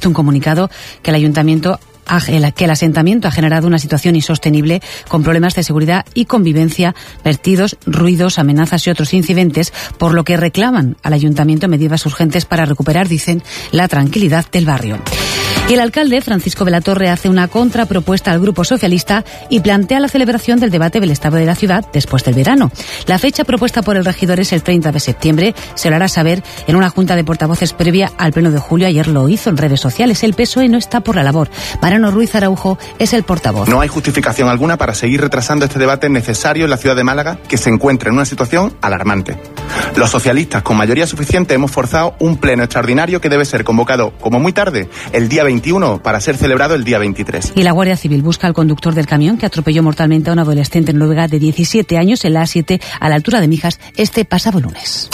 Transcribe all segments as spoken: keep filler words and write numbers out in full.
visto un comunicado que el ayuntamiento que el asentamiento ha generado una situación insostenible con problemas de seguridad y convivencia, vertidos, ruidos, amenazas y otros incidentes, por lo que reclaman al ayuntamiento medidas urgentes para recuperar, dicen, la tranquilidad del barrio. Y el alcalde, Francisco de la Torre, hace una contrapropuesta al Grupo Socialista y plantea la celebración del debate del estado de la ciudad después del verano. La fecha propuesta por el regidor es el treinta de septiembre. Se lo hará saber en una junta de portavoces previa al pleno de julio. Ayer lo hizo en redes sociales. El P S O E no está por la labor. Mariano Ruiz Araujo es el portavoz. No hay justificación alguna para seguir retrasando este debate necesario en la ciudad de Málaga, que se encuentra en una situación alarmante. Los socialistas, con mayoría suficiente, hemos forzado un pleno extraordinario que debe ser convocado, como muy tarde, el día veintiuno, para ser celebrado el día veintitrés. Y la Guardia Civil busca al conductor del camión que atropelló mortalmente a una adolescente noruega de diecisiete años en la A siete a la altura de Mijas este pasado lunes.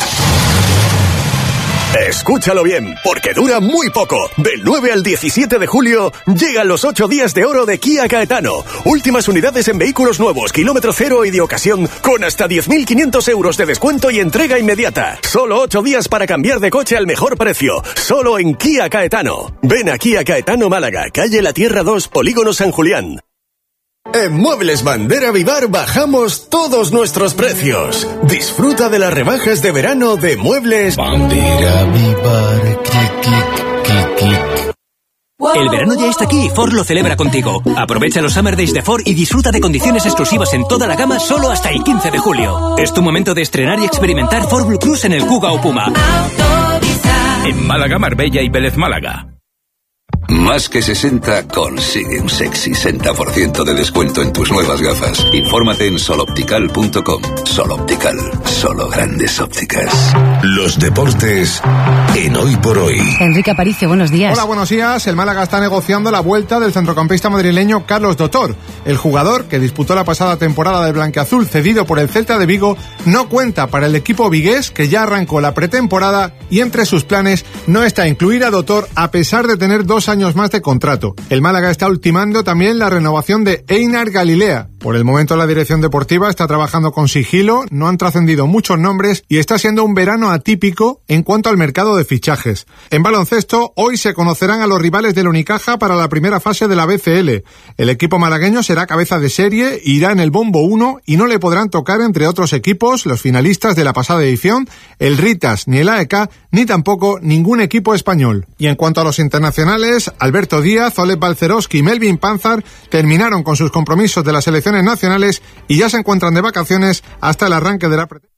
Escúchalo bien, porque dura muy poco. Del nueve al diecisiete de julio llegan los ocho días de oro de Kia Caetano. Últimas unidades en vehículos nuevos, kilómetro cero y de ocasión, con hasta diez mil quinientos euros de descuento y entrega inmediata. Solo ocho días para cambiar de coche al mejor precio. Solo en Kia Caetano. Ven a Kia Caetano Málaga, calle La Tierra dos, Polígono San Julián. En Muebles Bandera Vivar bajamos todos nuestros precios. Disfruta de las rebajas de verano de Muebles Bandera Vivar. Clic, clic, clic, clic. El verano ya está aquí y Ford lo celebra contigo. Aprovecha los Summer Days de Ford y disfruta de condiciones exclusivas en toda la gama solo hasta el quince de julio. Es tu momento de estrenar y experimentar Ford Blue Cruise en el Kuga o Puma. En Málaga, Marbella y Vélez Málaga. Más que sesenta consigue un sexy sesenta por ciento de descuento en tus nuevas gafas. Infórmate en soloptical punto com. Soloptical, solo grandes ópticas. Los deportes en Hoy por Hoy. Enrique Aparicio, buenos días. Hola, buenos días. El Málaga está negociando la vuelta del centrocampista madrileño Carlos Dotor. El jugador, que disputó la pasada temporada de blanquiazul cedido por el Celta de Vigo, no cuenta para el equipo vigués, que ya arrancó la pretemporada, y entre sus planes no está incluir a Dotor a pesar de tener dos años más de contrato. El Málaga está ultimando también la renovación de Einar Galilea. Por el momento la dirección deportiva está trabajando con sigilo, no han trascendido muchos nombres y está siendo un verano atípico en cuanto al mercado de fichajes. En baloncesto, hoy se conocerán a los rivales del Unicaja para la primera fase de la B C L. El equipo malagueño será cabeza de serie, irá en el bombo uno y no le podrán tocar, entre otros equipos, los finalistas de la pasada edición, el Ritas, ni el A E K, ni tampoco ningún equipo español. Y en cuanto a los internacionales, Alberto Díaz, Oleg Balcerowski y Melvin Panzar terminaron con sus compromisos de las selecciones nacionales y ya se encuentran de vacaciones hasta el arranque de la pre-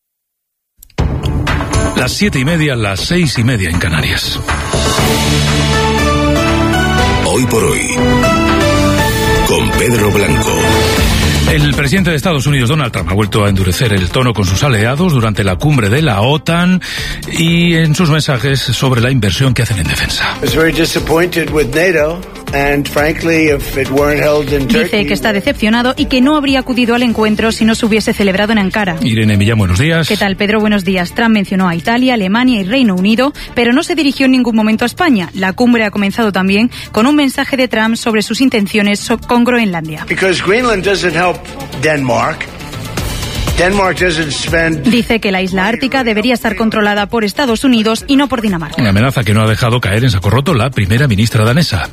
Las siete y media, las seis y media en Canarias. Hoy por Hoy, con Pedro Blanco. El presidente de Estados Unidos, Donald Trump, ha vuelto a endurecer el tono con sus aliados durante la cumbre de la OTAN y en sus mensajes sobre la inversión que hacen en defensa. Dice que está decepcionado y que no habría acudido al encuentro si no se hubiese celebrado en Ankara. Irene Millán, buenos días. ¿Qué tal, Pedro? Buenos días. Trump mencionó a Italia, Alemania y Reino Unido, pero no se dirigió en ningún momento a España. La cumbre ha comenzado también con un mensaje de Trump sobre sus intenciones con Groenlandia. Because Greenland doesn't help Denmark. Dice que la isla ártica debería estar controlada por Estados Unidos y no por Dinamarca. Una amenaza que no ha dejado caer en saco roto la primera ministra danesa.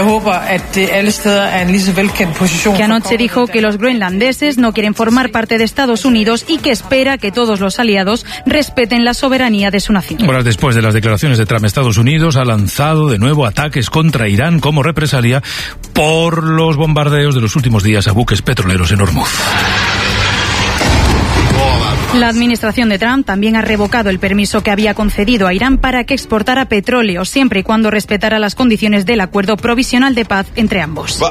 Que anoche dijo que los groenlandeses no quieren formar parte de Estados Unidos y que espera que todos los aliados respeten la soberanía de su nación. Horas después de las declaraciones de Trump, Estados Unidos ha lanzado de nuevo ataques contra Irán como represalia por los bombardeos de los últimos días a buques petroleros en Hormuz. La administración de Trump también ha revocado el permiso que había concedido a Irán para que exportara petróleo, siempre y cuando respetara las condiciones del acuerdo provisional de paz entre ambos.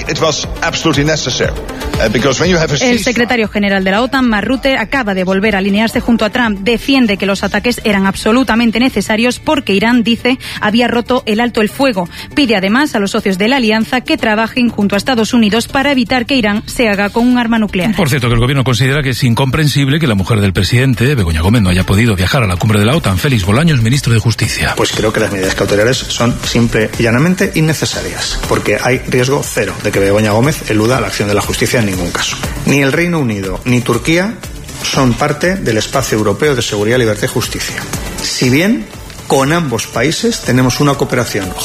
El secretario general de la OTAN, Mark Rutte, acaba de volver a alinearse junto a Trump. Defiende que los ataques eran absolutamente necesarios porque Irán, dice, había roto el alto el fuego. Pide además a los socios de la alianza que trabajen junto a Estados Unidos para evitar que Irán se haga con un arma nuclear. Por cierto, que el gobierno considera que es incomprensible que la mujer del presidente, Begoña Gómez, no haya podido viajar a la cumbre de la OTAN. Félix Bolaños, ministro de Justicia. Pues creo que las medidas cautelares son simple y llanamente innecesarias, porque hay riesgo cero de que Begoña Gómez eluda la acción de la justicia en ningún caso. Ni el Reino Unido ni Turquía son parte del espacio europeo de seguridad, libertad y justicia. Si bien con ambos países tenemos una cooperación